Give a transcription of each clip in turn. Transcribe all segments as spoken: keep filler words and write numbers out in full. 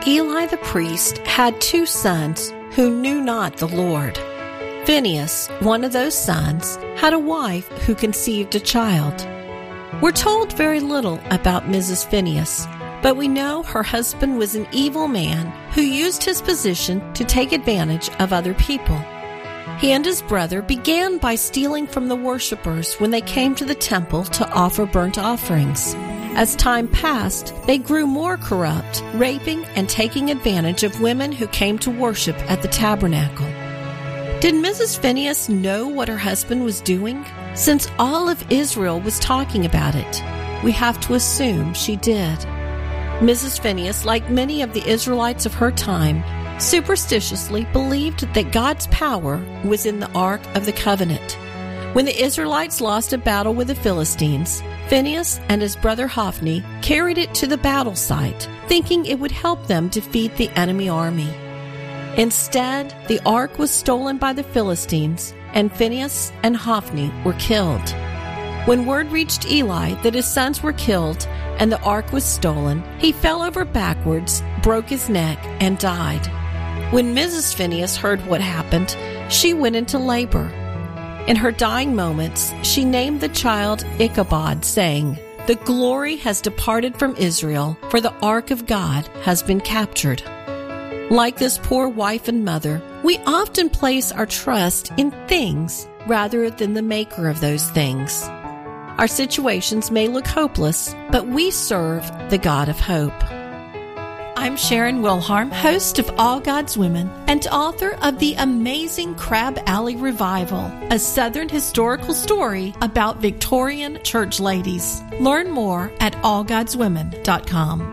Eli the priest had two sons who knew not the Lord. Phinehas, one of those sons, had a wife who conceived a child. We're told very little about Missus Phinehas, but we know her husband was an evil man who used his position to take advantage of other people. He and his brother began by stealing from the worshipers when they came to the temple to offer burnt offerings. As time passed, they grew more corrupt, raping and taking advantage of women who came to worship at the tabernacle. Did Missus Phinehas know what her husband was doing? Since all of Israel was talking about it, we have to assume she did. Missus Phinehas, like many of the Israelites of her time, superstitiously believed that God's power was in the Ark of the Covenant. When the Israelites lost a battle with the Philistines, Phinehas and his brother Hophni carried it to the battle site, thinking it would help them defeat the enemy army. Instead, the ark was stolen by the Philistines, and Phinehas and Hophni were killed. When word reached Eli that his sons were killed and the ark was stolen, he fell over backwards, broke his neck, and died. When Missus Phinehas heard what happened, she went into labor. In her dying moments, she named the child Ichabod, saying, "The glory has departed from Israel, for the ark of God has been captured." Like this poor wife and mother, we often place our trust in things rather than the maker of those things. Our situations may look hopeless, but we serve the God of hope. I'm Sharon Wilharm, host of All God's Women and author of The Amazing Crab Alley Revival, a Southern historical story about Victorian church ladies. Learn more at all gods women dot com.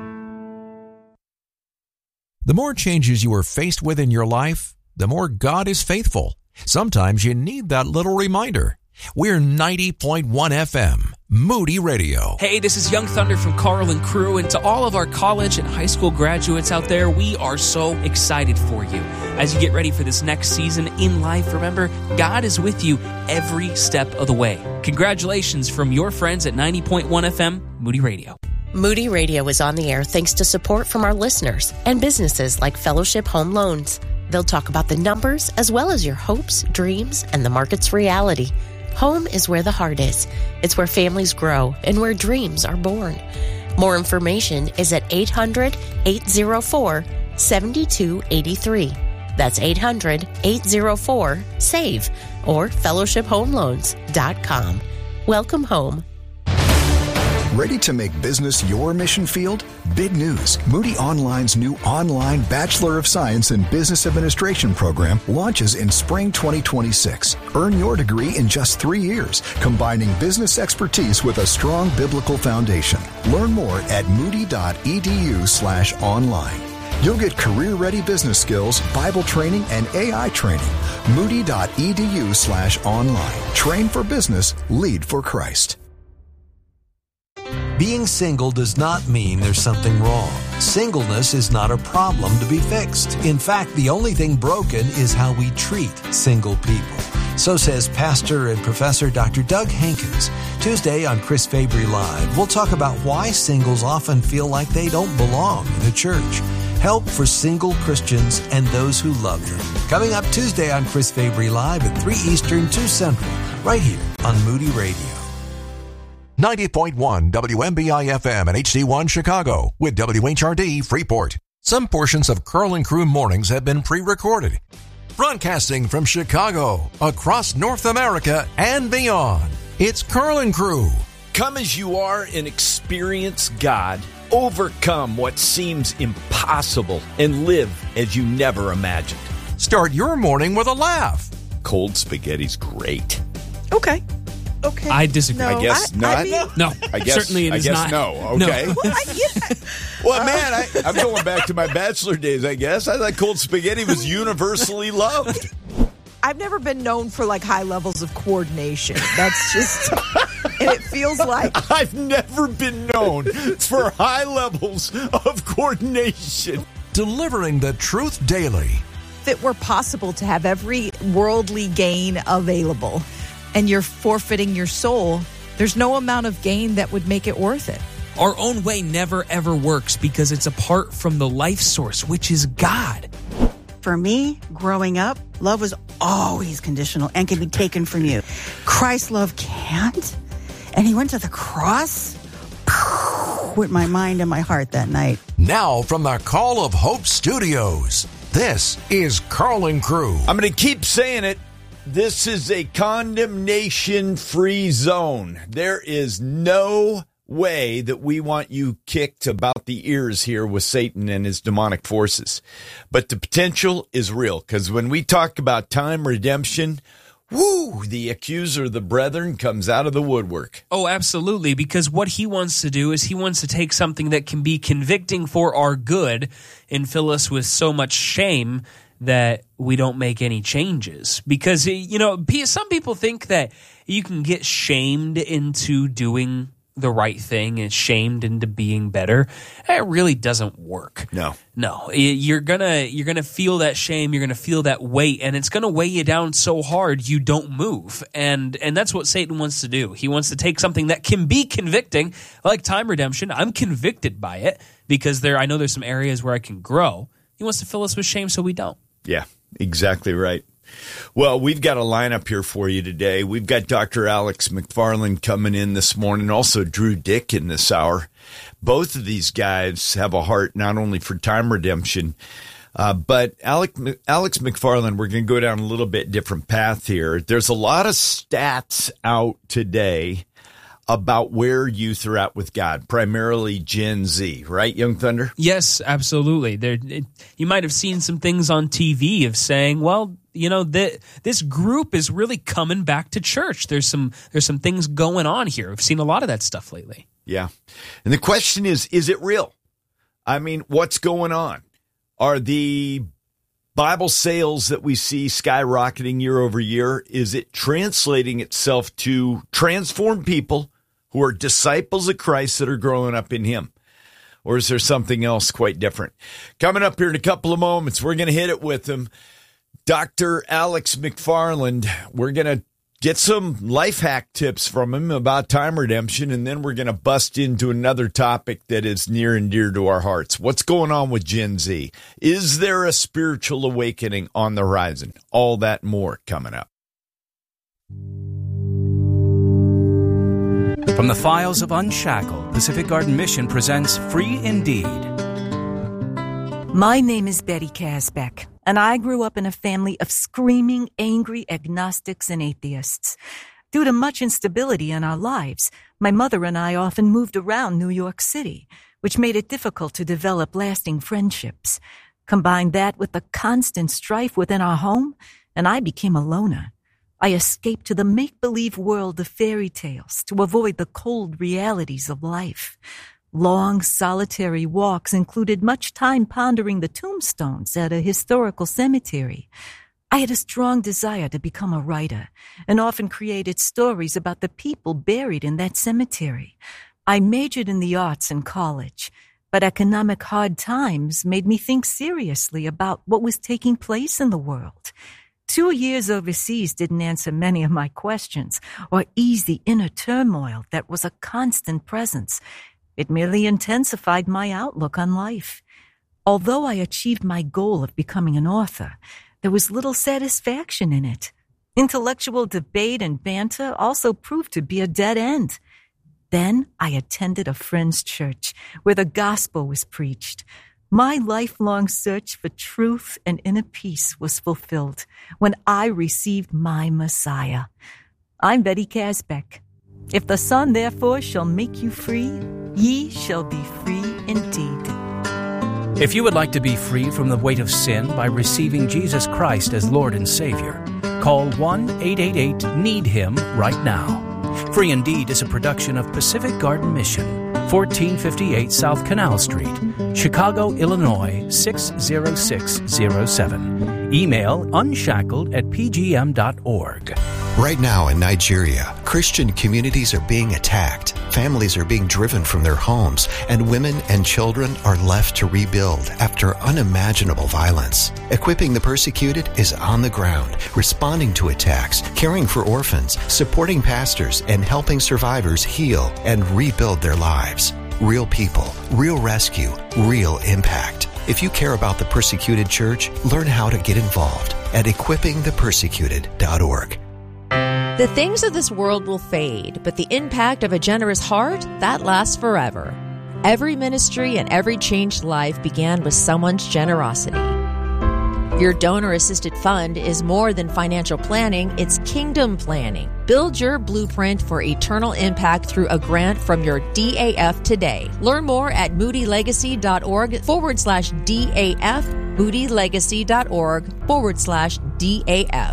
The more changes you are faced with in your life, the more God is faithful. Sometimes you need that little reminder. We're ninety point one F M, Moody Radio. Hey, this is Young Thunder from Carl and Crew, and to all of our college and high school graduates out there, we are so excited for you. As you get ready for this next season in life, remember, God is with you every step of the way. Congratulations from your friends at ninety point one F M, Moody Radio. Moody Radio is on the air thanks to support from our listeners and businesses like Fellowship Home Loans. They'll talk about the numbers as well as your hopes, dreams, and the market's reality. Home is where the heart is. It's where families grow and where dreams are born. More information is at eight hundred, eight oh four, seven two eight three. That's eight hundred, eight oh four, S A V E or fellowship home loans dot com. Welcome home. Ready to make business your mission field? Big news. Moody Online's new online Bachelor of Science in Business Administration program launches in spring twenty twenty-six. Earn your degree in just three years, combining business expertise with a strong biblical foundation. Learn more at moody.edu slash online. You'll get career-ready business skills, Bible training, and A I training. Moody.edu slash online. Train for business, lead for Christ. Being single does not mean there's something wrong. Singleness is not a problem to be fixed. In fact, the only thing broken is how we treat single people. So says Pastor and Professor Doctor Doug Hankins. Tuesday on Chris Fabry Live, we'll talk about why singles often feel like they don't belong in the church. Help for single Christians and those who love them. Coming up Tuesday on Chris Fabry Live at three Eastern, two Central, right here on Moody Radio. ninety point one W M B I F M and H D one Chicago with W H R D Freeport. Some portions of Carl and Crew Mornings have been pre-recorded. Broadcasting from Chicago, across North America and beyond, it's Carl and Crew. Come as you are and experience God. Overcome what seems impossible and live as you never imagined. Start your morning with a laugh. Cold spaghetti's great. Okay. Okay. I disagree. No, I guess I, not. I mean, No, I guess, certainly it I is guess not. no. Okay. No. well, I, yeah. Well, man, I, I'm going back to my bachelor days, I guess. I thought cold spaghetti was universally loved. I've never been known for like high levels of coordination. That's just, and it feels like I've never been known for high levels of coordination. Delivering the truth daily. if it were possible to have every worldly gain available and you're forfeiting your soul, there's no amount of gain that would make it worth it. Our own way never ever works because it's apart from the life source, which is God. For me, growing up, love was always conditional and can be taken from you. Christ's love can't. And he went to the cross with my mind and my heart that night. Now from the Call of Hope Studios, this is Carlin Crew. I'm going to keep saying it. This is a condemnation-free zone. There is no way that we want you kicked about the ears here with Satan and his demonic forces. But the potential is real, because when we talk about time redemption, woo, the accuser of the brethren comes out of the woodwork. Oh, absolutely, because what he wants to do is he wants to take something that can be convicting for our good and fill us with so much shame that we don't make any changes. Because, you know, some people think that you can get shamed into doing the right thing and shamed into being better. It really doesn't work. No. No. You're gonna you're gonna feel that shame, you're gonna feel that weight, and it's gonna weigh you down so hard you don't move. And and that's what Satan wants to do. He wants to take something that can be convicting, like time redemption. I'm convicted by it because there I know there's some areas where I can grow. He wants to fill us with shame so we don't. Yeah, exactly right. Well, we've got a lineup here for you today. We've got Doctor Alex McFarland coming in this morning, also Drew Dick in this hour. Both of these guys have a heart not only for time redemption, uh, but Alex, Alex McFarland, we're going to go down a little bit different path here. There's a lot of stats out today about where youth are at with God, primarily Gen Z, right, Young Thunder? Yes, absolutely. There, it, you might have seen some things on T V of saying, well, you know, the, this group is really coming back to church. There's some there's some things going on here. I've seen a lot of that stuff lately. Yeah. And the question is, is it real? I mean, what's going on? Are the Bible sales that we see skyrocketing year over year, is it translating itself to transform people who are disciples of Christ that are growing up in him? Or is there something else quite different? Coming up here in a couple of moments, we're going to hit it with him. Doctor Alex McFarland, we're going to get some life hack tips from him about time redemption, and then we're going to bust into another topic that is near and dear to our hearts. What's going on with Gen Z? Is there a spiritual awakening on the horizon? All that and more coming up. From the files of Unshackled, Pacific Garden Mission presents Free Indeed. My name is Betty Kasbeck, and I grew up in a family of screaming, angry agnostics and atheists. Due to much instability in our lives, my mother and I often moved around New York City, which made it difficult to develop lasting friendships. Combine that with the constant strife within our home, and I became a loner. I escaped to the make-believe world of fairy tales to avoid the cold realities of life. Long, solitary walks included much time pondering the tombstones at a historical cemetery. I had a strong desire to become a writer and often created stories about the people buried in that cemetery. I majored in the arts in college, but economic hard times made me think seriously about what was taking place in the world. Two years overseas didn't answer many of my questions or ease the inner turmoil that was a constant presence. It merely intensified my outlook on life. Although I achieved my goal of becoming an author, there was little satisfaction in it. Intellectual debate and banter also proved to be a dead end. Then I attended a friend's church where the gospel was preached. My lifelong search for truth and inner peace was fulfilled when I received my Messiah. I'm Betty Kasbeck. If the Son therefore shall make you free, ye shall be free indeed. If you would like to be free from the weight of sin by receiving Jesus Christ as Lord and Savior, call one eight eight eight need him right now. Free Indeed is a production of Pacific Garden Mission, fourteen fifty-eight South Canal Street, Chicago, Illinois six zero six zero seven. Email unshackled at p g m dot org. Right now in Nigeria, Christian communities are being attacked, families are being driven from their homes, and women and children are left to rebuild after unimaginable violence. Equipping the Persecuted is on the ground, responding to attacks, caring for orphans, supporting pastors, and helping survivors heal and rebuild their lives. real people, real rescue, real impact. If you care about the persecuted church, learn how to get involved at equipping the persecuted dot org. The things of this world will fade, but the impact of a generous heart, that lasts forever. Every ministry and every changed life began with someone's generosity. Your donor-assisted fund is more than financial planning, it's kingdom planning. Build your blueprint for eternal impact through a grant from your D A F today. Learn more at moodylegacy.org forward slash DAF, moodylegacy.org forward slash DAF.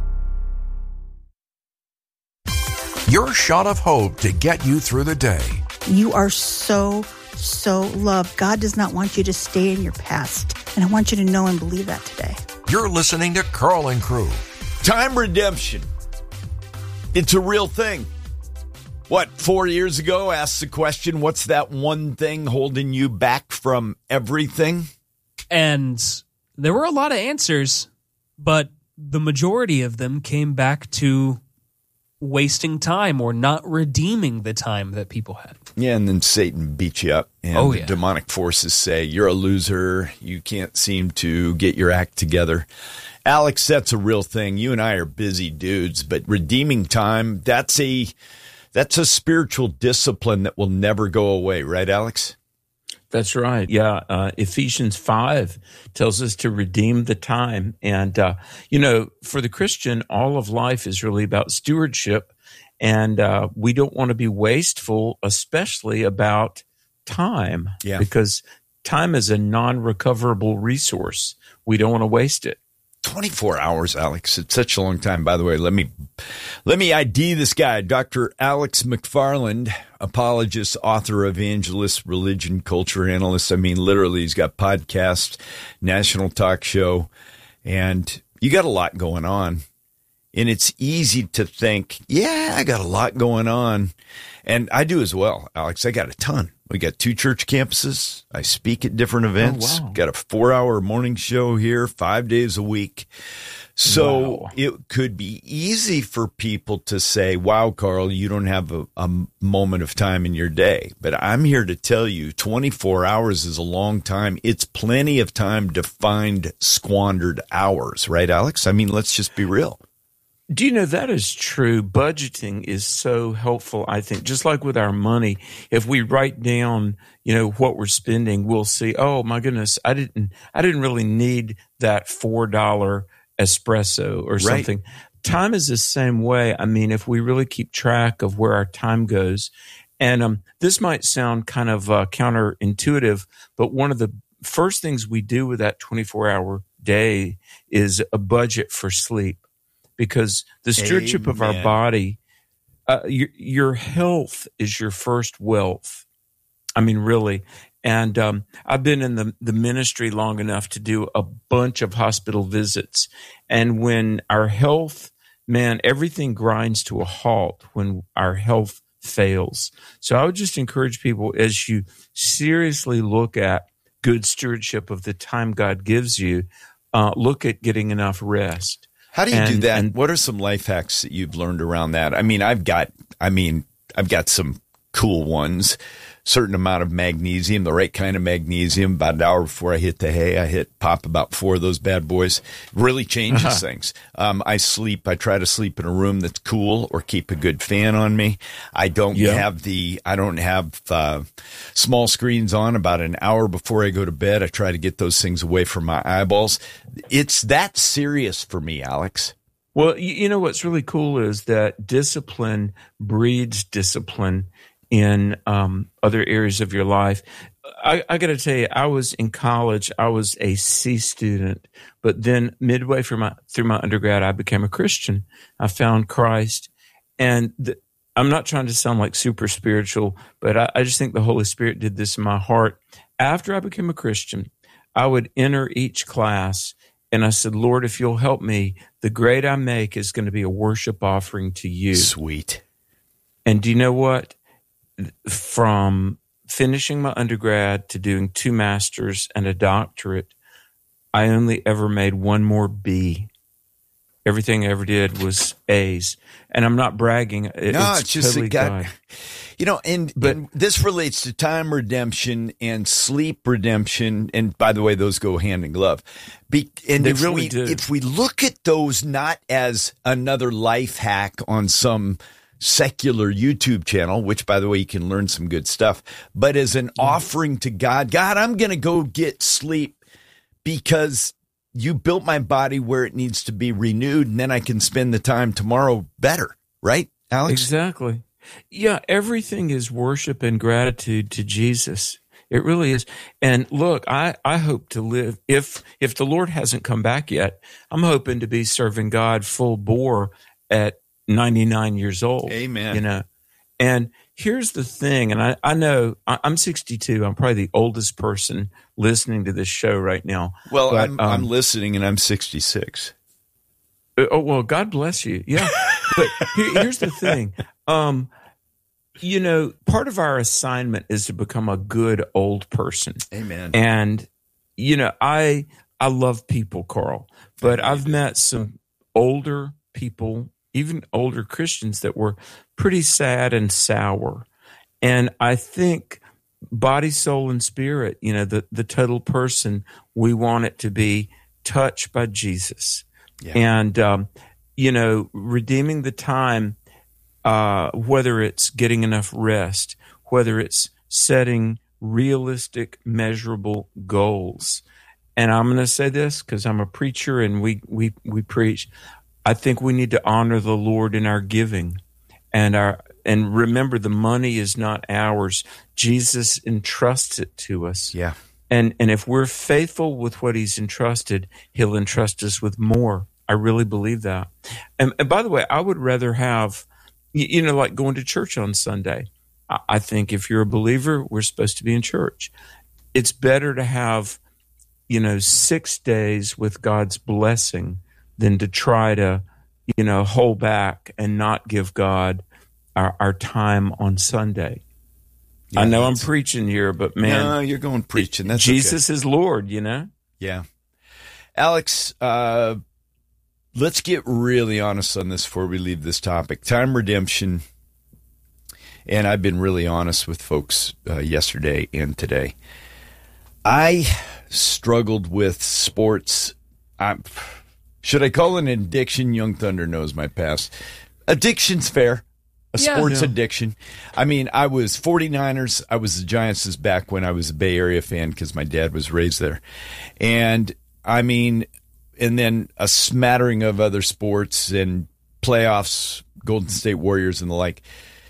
Your shot of hope to get you through the day. You are so, so loved. God does not want you to stay in your past. And I want you to know and believe that today. You're listening to Carl and Crew. Time redemption. It's a real thing. What, four years ago, asked the question, what's that one thing holding you back from everything? And there were a lot of answers, but the majority of them came back to wasting time or not redeeming the time that people had. Yeah, and then Satan beat you up. And oh, the yeah. demonic forces say, you're a loser. You can't seem to get your act together. Alex, that's a real thing. You and I are busy dudes, but redeeming time, that's a that's a spiritual discipline that will never go away. Right, Alex? That's right. Yeah. Uh, Ephesians five tells us to redeem the time. And, uh, you know, for the Christian, all of life is really about stewardship. And uh, we don't want to be wasteful, especially about time. Yeah. Because time is a non-recoverable resource. We don't want to waste it. twenty-four hours, Alex. It's such a long time. By the way, let me let me I D this guy, Doctor Alex McFarland, apologist, author, evangelist, religion, culture analyst. I mean, literally, he's got podcasts, national talk show, and you got a lot going on. And it's easy to think, yeah, I got a lot going on. And I do as well, Alex. I got a ton. We got two church campuses. I speak at different events. Oh, wow. Got a four-hour morning show here, five days a week. So Wow. it could be easy for people to say, wow, Carl, you don't have a, a moment of time in your day. But I'm here to tell you, twenty-four hours is a long time. It's plenty of time to find squandered hours. Right, Alex? I mean, let's just be real. Do you know that is true? Budgeting is so helpful, I think. Just like with our money, if we write down, you know, what we're spending, we'll see, oh my goodness, I didn't I didn't really need that four dollar espresso or something. Right. Time is the same way. I mean, if we really keep track of where our time goes, and um, this might sound kind of uh, counterintuitive, but one of the first things we do with that twenty-four hour day is a budget for sleep. Because the stewardship Amen. of our body, uh, your, your health is your first wealth. I mean, really. And um, I've been in the, the ministry long enough to do a bunch of hospital visits. And when our health, man, everything grinds to a halt when our health fails. So I would just encourage people, as you seriously look at good stewardship of the time God gives you, uh, look at getting enough rest. How do you and, do that? And what are some life hacks that you've learned around that? I mean, I've got, I mean, I've got some cool ones. Certain amount of magnesium, the right kind of magnesium. About an hour before I hit the hay, I hit pop about four of those bad boys. Really changes uh-huh. things. Um, I sleep. I try to sleep in a room that's cool or keep a good fan on me. I don't yeah. have the. I don't have uh, small screens on. About an hour before I go to bed, I try to get those things away from my eyeballs. It's that serious for me, Alex. Well, you, you know what's really cool is that discipline breeds discipline in um, other areas of your life. I, I got to tell you, I was in college. I was a C student, but then midway through my through my undergrad, I became a Christian. I found Christ, and the, I'm not trying to sound like super spiritual, but I, I just think the Holy Spirit did this in my heart. After I became a Christian, I would enter each class, and I said, Lord, if you'll help me, the grade I make is going to be a worship offering to you. Sweet. And do you know what? From finishing my undergrad to doing two masters and a doctorate, I only ever made one more B. everything I ever did was A's. And I'm not bragging. It, no, it's, it's just totally a God. God. You know, and, but, and this relates to time redemption and sleep redemption. And by the way, those go hand in glove. Be, and they if really we, do. If we look at those not as another life hack on some secular YouTube channel, which by the way, you can learn some good stuff, but as an yeah. offering to God, God, I'm going to go get sleep because you built my body where it needs to be renewed. And then I can spend the time tomorrow better. Right, Alex? Exactly. Yeah, everything is worship and gratitude to Jesus. It really is. And look, I, I hope to live, if if the Lord hasn't come back yet, I'm hoping to be serving God full bore at ninety-nine years old. Amen. You know, and here's the thing, and I, I know I'm sixty-two. I'm probably the oldest person listening to this show right now. Well, but, I'm, um, I'm listening, and I'm sixty-six. Oh, well, God bless you. Yeah. But here, here's the thing. Um, you know, part of our assignment is to become a good old person. Amen. And, you know, I I love people, Carl, but I've met some older people, even older Christians that were pretty sad and sour. And I think body, soul, and spirit, you know, the, the total person, we want it to be touched by Jesus. Yeah. And, um, you know, redeeming the time, uh, whether it's getting enough rest, whether it's setting realistic, measurable goals. And I'm going to say this because I'm a preacher and we, we, we preach. I think we need to honor the Lord in our giving and our, and remember the money is not ours. Jesus entrusts it to us. Yeah. And, and if we're faithful with what he's entrusted, he'll entrust us with more. I really believe that. And, and by the way, I would rather have, you know, like going to church on Sunday. I, I think if you're a believer, we're supposed to be in church. It's better to have, you know, six days with God's blessing than to try to, you know, hold back and not give God our, our time on Sunday. Yeah, I know I'm preaching here, but man. No, you're going preaching. That's Jesus okay. is Lord, you know? Yeah. Alex, uh, let's get really honest on this before we leave this topic. Time redemption, and I've been really honest with folks uh, yesterday and today. I struggled with sports. I'm, should I call it an addiction? Young Thunder knows my past. Addiction's fair. A yeah, sports yeah. addiction. I mean, I was 49ers. I was the Giants' back when I was a Bay Area fan because my dad was raised there. And, I mean, and then a smattering of other sports and playoffs, Golden State Warriors and the like.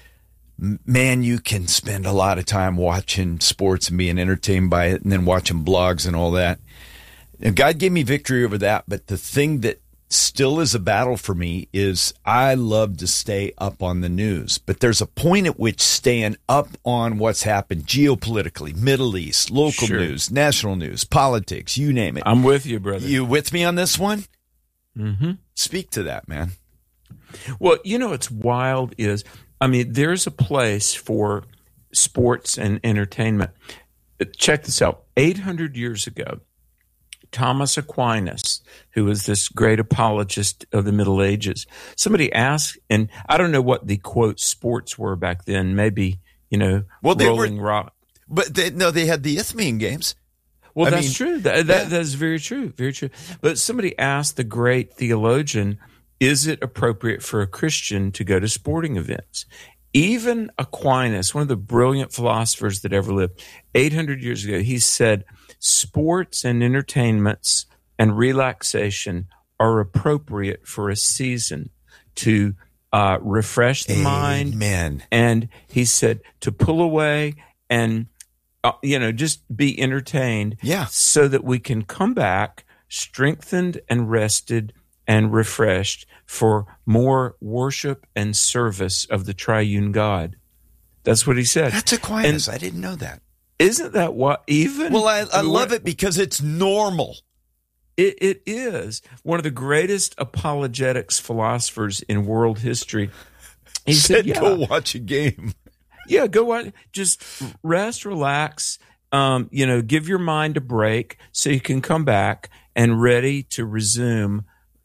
Man, you can spend a lot of time watching sports and being entertained by it and then watching blogs and all that. And God gave me victory over that, but the thing that still is a battle for me is I love to stay up on the news, but there's a point at which staying up on what's happened geopolitically, Middle East, local sure. news, national news, politics, you name it. I'm with you, brother. You with me on this one? Mm-hmm. Speak to that, man. Well, you know, what's wild is, I mean, there's a place for sports and entertainment. Check this out. eight hundred years ago, Thomas Aquinas, who was this great apologist of the Middle Ages, somebody asked, and I don't know what the, quote, sports were back then, maybe, you know, well, they Rolling were, Rock. But they, no, they had the Isthmian Games. Well, I that's mean, true. That, that, yeah. that is very true, very true. But somebody asked the great theologian, is it appropriate for a Christian to go to sporting events? Even Aquinas, one of the brilliant philosophers that ever lived, eight hundred years ago, he said, sports and entertainments and relaxation are appropriate for a season to uh, refresh the Amen. mind. And he said to pull away and, uh, you know, just be entertained yeah. so that we can come back strengthened and rested and refreshed for more worship and service of the triune God. That's what he said. That's Aquinas. And I didn't know that. Isn't that what even? Well, I, I love it because it's normal. It, it is. One of the greatest apologetics philosophers in world history. He said, said yeah, go watch a game. Yeah, go watch. Just rest, relax, um, you know, give your mind a break so you can come back and ready to resume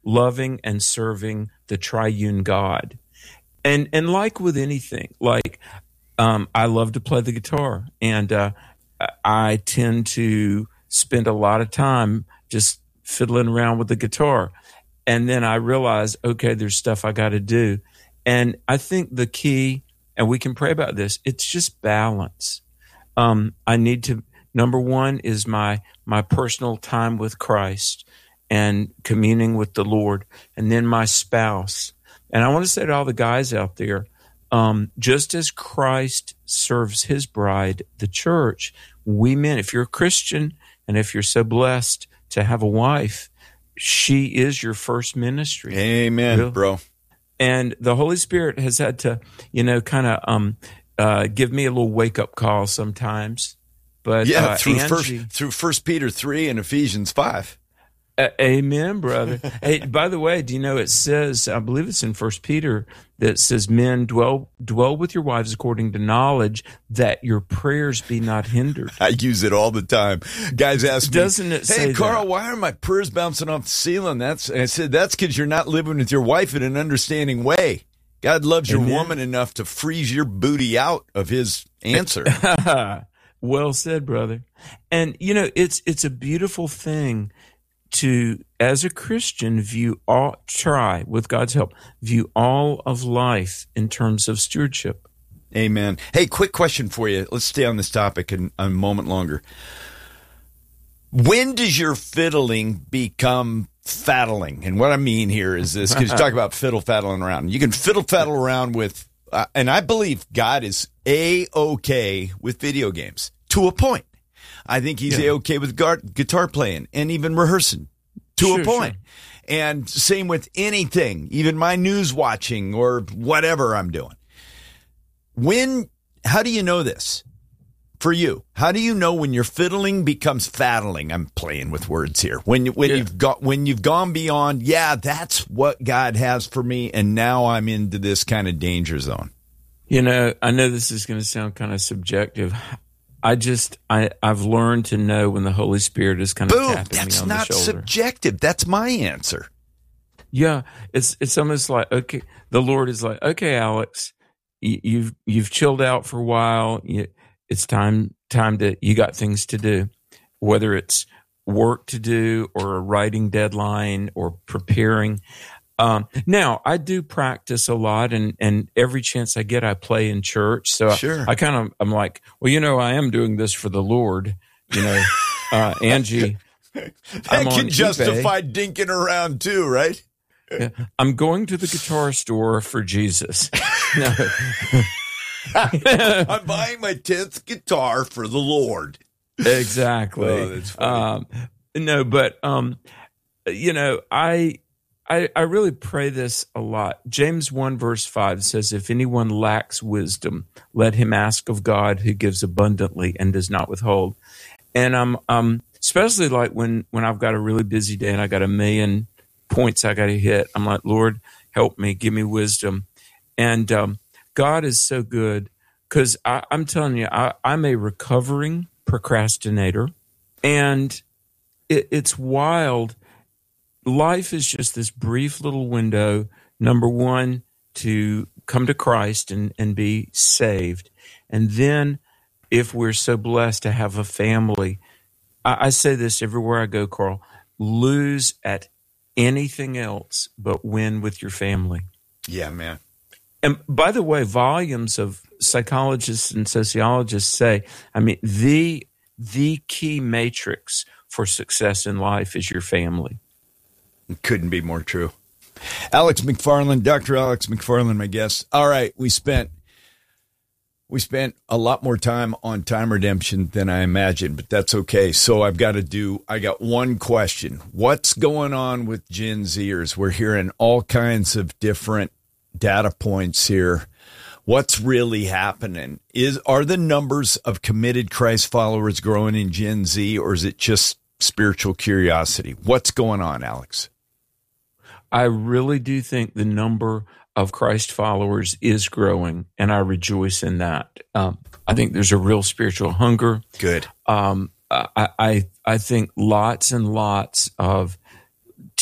loving and serving the triune God. And and like with anything, like um, I love to play the guitar, and uh, I tend to spend a lot of time just fiddling around with the guitar. And then I realize, okay, there's stuff I got to do. And I think the key, and we can pray about this, it's just balance. Um, I need to, number one is my my personal time with Christ and communing with the Lord, and then my spouse. And I want to say to all the guys out there, um, just as Christ serves his bride, the church, we men, if you're a Christian and if you're so blessed to have a wife, she is your first ministry. Amen, really? Bro. And the Holy Spirit has had to, you know, kind of um, uh, give me a little wake-up call sometimes. But yeah, uh, through, Angie, first, through First Peter three and Ephesians five. Uh, amen, brother. Hey, by the way, do you know it says, I believe it's in First Peter, that says, men, dwell dwell with your wives according to knowledge, that your prayers be not hindered. I use it all the time. Guys ask me, Doesn't it say hey, Carl, that? why are my prayers bouncing off the ceiling? That's I said, that's because you're not living with your wife in an understanding way. God loves your Amen. woman enough to freeze your booty out of his answer. Well said, brother. And, you know, it's it's a beautiful thing to, as a Christian, view all, try, with God's help, view all of life in terms of stewardship. Amen. Hey, quick question for you. Let's stay on this topic in, a moment longer. When does your fiddling become faddling? And what I mean here is this, because you talk about fiddle faddling around. You can fiddle faddle around with, uh, and I believe God is A-okay with video games to a point. I think he's yeah. A-okay with gar- guitar playing and even rehearsing to sure, a point. Sure. And same with anything, even my news watching or whatever I'm doing. When, how do you know this for you? How do you know when your fiddling becomes faddling? I'm playing with words here. When, when yeah. you've got, when you've gone beyond, yeah, that's what God has for me. And now I'm into this kind of danger zone. You know, I know this is going to sound kind of subjective. I just, I, I've learned to know when the Holy Spirit is kind of Boom, tapping me on the shoulder. That's not subjective. That's my answer. Yeah, it's it's almost like, okay, the Lord is like, okay, Alex, you, you've you've chilled out for a while. You, it's time time to, you got things to do, whether it's work to do or a writing deadline or preparing. Um, now, I do practice a lot, and, and every chance I get, I play in church. So sure. I, I kind of, I'm like, well, you know, I am doing this for the Lord. You know, uh, Angie, that I'm can on justify eBay. dinking around too, right? Yeah. I'm going to the guitar store for Jesus. No. I'm buying my tenth guitar for the Lord. Exactly. Oh, that's funny. Um, no, but, um, you know, I, I, I really pray this a lot. James one verse five says, if anyone lacks wisdom, let him ask of God, who gives abundantly and does not withhold. And I'm, um, especially like when, when I've got a really busy day and I got a million points I got to hit, I'm like, Lord, help me, give me wisdom. And um, God is so good, because I'm telling you, I, I'm a recovering procrastinator, and it, it's wild. Life is just this brief little window, number one, to come to Christ and, and be saved. And then if we're so blessed to have a family, I, I say this everywhere I go, Carl, lose at anything else but win with your family. Yeah, man. And by the way, volumes of psychologists and sociologists say, I mean, the the key matrix for success in life is your family. It couldn't be more true. Alex McFarland, Doctor Alex McFarland, my guest. All right, we spent we spent a lot more time on time redemption than I imagined, but that's okay. So I've got to do, I got one question. What's going on with Gen Zers? We're hearing all kinds of different data points here. What's really happening? Is are the numbers of committed Christ followers growing in Gen Z, or is it just spiritual curiosity? What's going on, Alex? I really do think the number of Christ followers is growing, and I rejoice in that. Um, I think there's a real spiritual hunger. Good. Um, I, I I think lots and lots of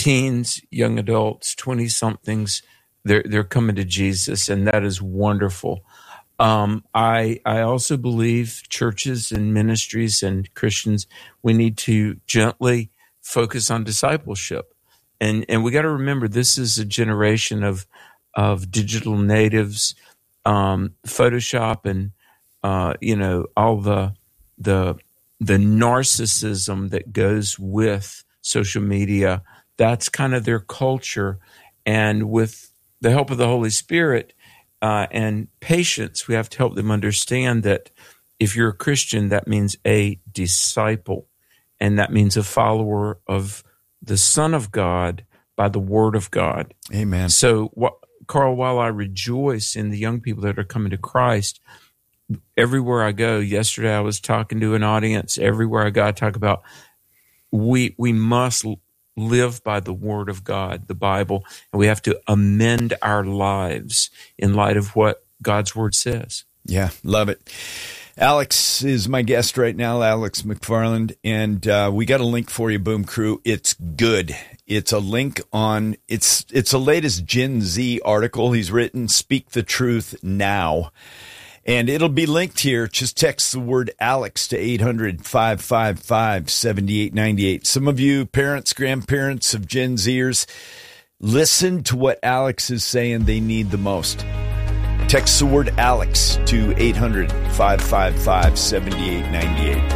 teens, young adults, twenty-somethings, they're, they're coming to Jesus, and that is wonderful. Um, I I also believe churches and ministries and Christians, we need to gently focus on discipleship. And and we got to remember, this is a generation of of digital natives, um, Photoshop, and uh, you know, all the the the narcissism that goes with social media. That's kind of their culture. And with the help of the Holy Spirit uh, and patience, we have to help them understand that if you're a Christian, that means a disciple, and that means a follower of the Son of God by the Word of God. Amen. So, what, Carl, while I rejoice in the young people that are coming to Christ, everywhere I go, yesterday I was talking to an audience, everywhere I go, I talk about we we must live by the Word of God, the Bible, and we have to amend our lives in light of what God's Word says. Yeah, love it. Alex is my guest right now, Alex McFarland, and uh, we got a link for you, Boom Crew. It's good. It's a link on, it's it's a latest Gen Z article he's written, Speak the Truth Now. And it'll be linked here. Just text the word Alex to eight hundred, five five five, seven eight nine eight. Some of you parents, grandparents of Gen Zers, listen to what Alex is saying they need the most. Text the word Alex to eight hundred, five five five, seven eight nine eight.